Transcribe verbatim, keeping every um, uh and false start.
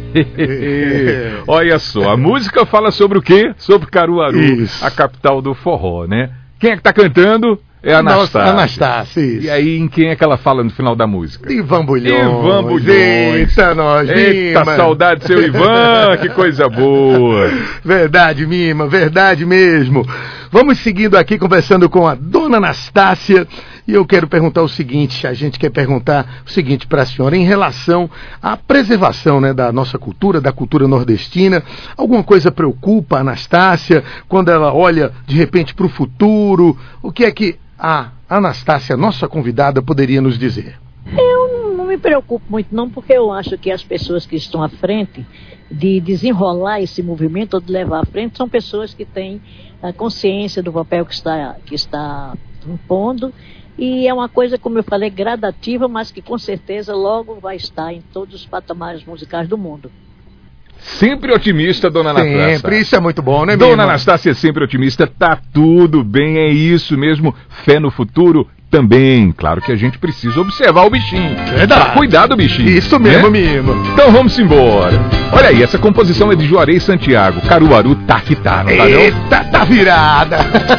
Olha só, a música fala sobre o quê? Sobre Caruaru, Isso. a capital do forró, né? Quem é que tá cantando? É a Anastácia. Anastácia, isso. E aí, em quem é que ela fala no final da música? Ivan Bulhões. Ivan Bulhões. Eita, nós, Eita, Mima. saudade, seu Ivan, que coisa boa. Verdade, Mima, verdade mesmo. Vamos seguindo aqui, conversando com a dona Anastácia. E eu quero perguntar o seguinte, a gente quer perguntar o seguinte para a senhora, em relação à preservação, né, da nossa cultura, da cultura nordestina. Alguma coisa preocupa a Anastácia quando ela olha, de repente, para o futuro? O que é que a Anastácia, nossa convidada, poderia nos dizer? Eu não me preocupo muito não, porque eu acho que as pessoas que estão à frente de desenrolar esse movimento, ou de levar à frente, são pessoas que têm a consciência do papel que está, que está impondo, e é uma coisa, como eu falei, gradativa, mas que com certeza logo vai estar em todos os patamares musicais do mundo. Sempre otimista, dona Anastácia. Sempre, isso é muito bom, né, Dona Mima? Anastácia é sempre otimista, tá tudo bem, é isso mesmo. Fé no futuro também. Claro que a gente precisa observar o bichinho. Verdade. Cuidar do bichinho. Isso mesmo, né? Mima. Então vamos embora. Olha aí, essa composição é de Juarez Santiago, Caruaru, tá que tá, não tá não? Eita, tá virada.